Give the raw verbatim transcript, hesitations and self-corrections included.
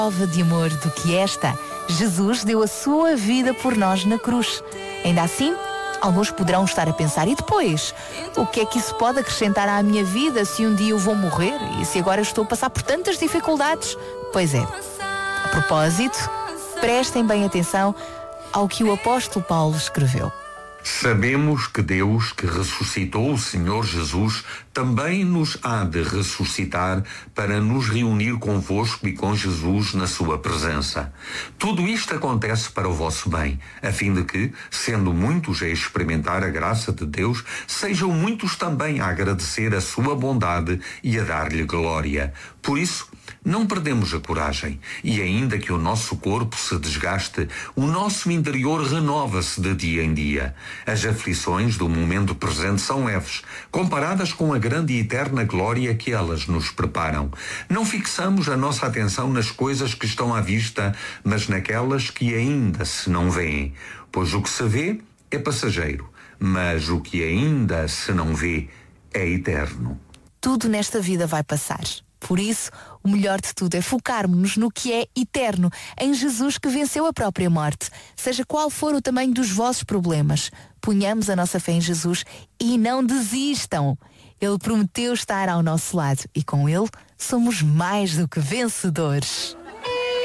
Prova de amor do que esta, Jesus deu a sua vida por nós na cruz. Ainda assim, alguns poderão estar a pensar, e depois? O que é que isso pode acrescentar à minha vida se um dia eu vou morrer e se agora estou a passar por tantas dificuldades? Pois é. A propósito, prestem bem atenção ao que o apóstolo Paulo escreveu. Sabemos que Deus, que ressuscitou o Senhor Jesus, também nos há de ressuscitar para nos reunir convosco e com Jesus na sua presença. Tudo isto acontece para o vosso bem, a fim de que, sendo muitos a experimentar a graça de Deus, sejam muitos também a agradecer a sua bondade e a dar-lhe glória. Por isso, não perdemos a coragem, e ainda que o nosso corpo se desgaste, o nosso interior renova-se de dia em dia. As aflições do momento presente são leves, comparadas com a grande e eterna glória que elas nos preparam. Não fixamos a nossa atenção nas coisas que estão à vista, mas naquelas que ainda se não vêem. Pois o que se vê é passageiro, mas o que ainda se não vê é eterno. Tudo nesta vida vai passar. Por isso, o melhor de tudo é focarmos-nos no que é eterno, em Jesus que venceu a própria morte. Seja qual for o tamanho dos vossos problemas, ponhamos a nossa fé em Jesus e não desistam. Ele prometeu estar ao nosso lado e com Ele somos mais do que vencedores.